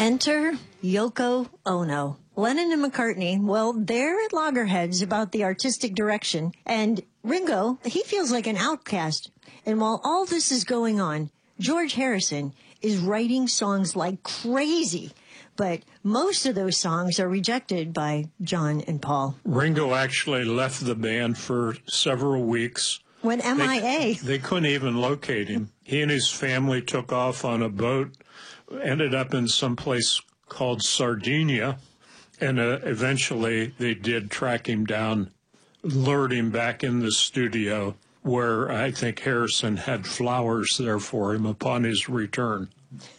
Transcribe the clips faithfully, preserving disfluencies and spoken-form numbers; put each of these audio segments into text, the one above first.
Enter Yoko Ono. Lennon and McCartney, well, they're at loggerheads about the artistic direction. And Ringo, he feels like an outcast. And while all this is going on, George Harrison is writing songs like crazy. But most of those songs are rejected by John and Paul. Ringo actually left the band for several weeks. Went M I A. They, they couldn't even locate him. He and his family took off on a boat, ended up in some place called Sardinia, and uh, eventually they did track him down, lured him back in the studio, where I think Harrison had flowers there for him upon his return.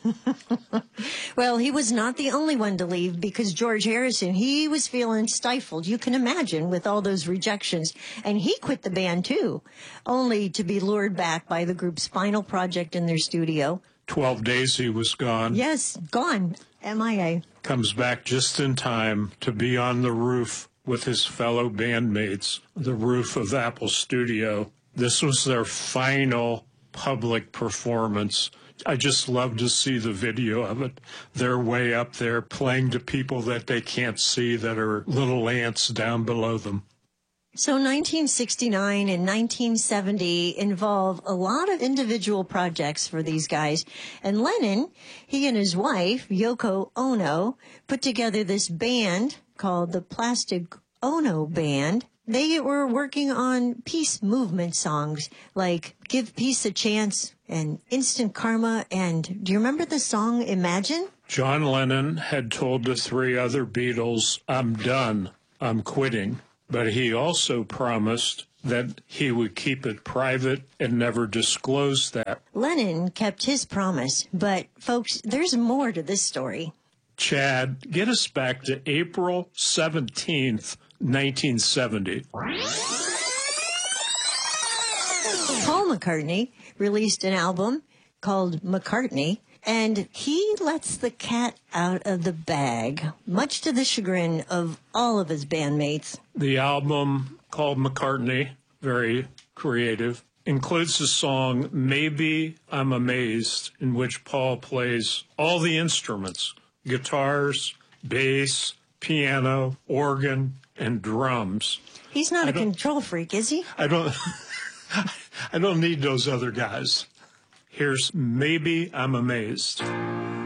Well, he was not the only one to leave, because George Harrison, he was feeling stifled. You can imagine, with all those rejections. And he quit the band, too, only to be lured back by the group's final project in their studio. Twelve days he was gone. Yes, gone. M I A. Comes back just in time to be on the roof with his fellow bandmates, the roof of Apple Studio. This was their final public performance. I just love to see the video of it. They're way up there playing to people that they can't see, that are little ants down below them. So nineteen sixty-nine and nineteen seventy involve a lot of individual projects for these guys. And Lennon, he and his wife, Yoko Ono, put together this band called the Plastic Ono Band. They were working on peace movement songs like Give Peace a Chance and Instant Karma. And do you remember the song Imagine? John Lennon had told the three other Beatles, I'm done, I'm quitting. But he also promised that he would keep it private and never disclose that. Lennon kept his promise. But, folks, there's more to this story. Chad, get us back to April seventeenth, nineteen seventy. Paul McCartney released an album called McCartney, and he lets the cat out of the bag, much to the chagrin of all of his bandmates. The album, called McCartney, very creative, includes the song Maybe I'm Amazed, in which Paul plays all the instruments, guitars, bass, piano, organ, and drums. He's not I a control freak, is he? I don't I don't need those other guys. Here's Maybe I'm Amazed.